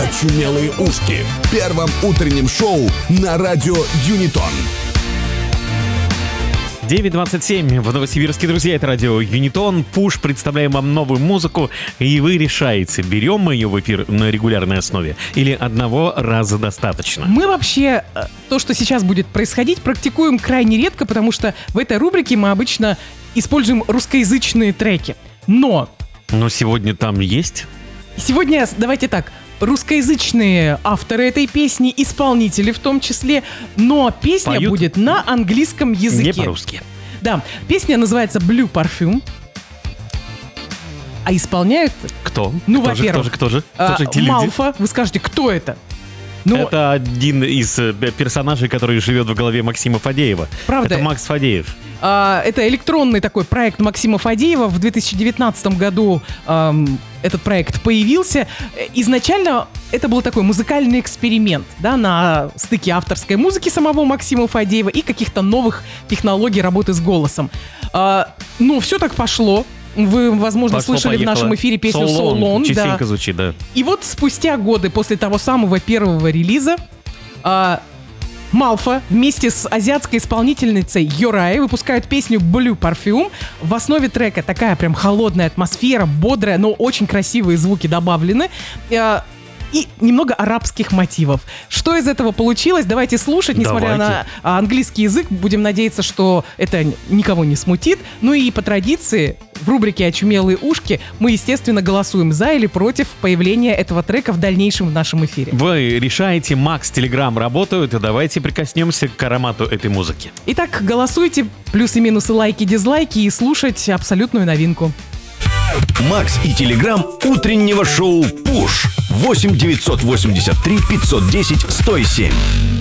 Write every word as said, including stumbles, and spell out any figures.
«Очумелые ушки» в первом утреннем шоу на радио Юнитон. девять двадцать семь в Новосибирске, друзья, это радио Юнитон. Пуш, представляем вам новую музыку, и вы решаете, берем мы ее в эфир на регулярной основе или одного раза достаточно. Мы вообще то, что сейчас будет происходить, практикуем крайне редко, потому что в этой рубрике мы обычно используем русскоязычные треки. Но... Но сегодня там есть? Сегодня, давайте так, русскоязычные авторы этой песни, исполнители в том числе, но песня Поют? будет на английском языке. Не по-русски. Да, песня называется Blue Parfume. А исполняют... Кто? Ну, кто во-первых, же, кто же, кто же, а, кто же эти люди? Малфа. Вы скажете, кто это? Ну, это один из э, персонажей, который живет в голове Максима Фадеева. Правда? Это Макс Фадеев. а, это электронный такой проект Максима Фадеева. В две тысячи девятнадцатом году ам, этот проект появился. Изначально это был такой музыкальный эксперимент, да, на стыке авторской музыки самого Максима Фадеева и каких-то новых технологий работы с голосом. А, ну, все так пошло. Вы, возможно, Пошло, слышали поехало. в нашем эфире песню So So Long. Long. Частенько Да. звучит, да. И вот спустя годы после того самого первого релиза а, Малфа вместе с азиатской исполнительницей Юрай выпускают песню Blue Parfume. В основе трека такая прям холодная атмосфера, бодрая, но очень красивые звуки добавлены. А, и немного арабских мотивов. Что из этого получилось? Давайте слушать, несмотря Давайте. на английский язык. Будем надеяться, что это никого не смутит. Ну и по традиции в рубрике «Очумелые ушки» мы, естественно, голосуем за или против появления этого трека в дальнейшем в нашем эфире. Вы решаете, Макс, Телеграм работают, и давайте прикоснемся к аромату этой музыки. Итак, голосуйте, плюсы, минусы, лайки, дизлайки и слушать абсолютную новинку. Макс и Телеграм утреннего шоу «Пуш» восемь девятьсот восемьдесят три пятьсот десять сто семь.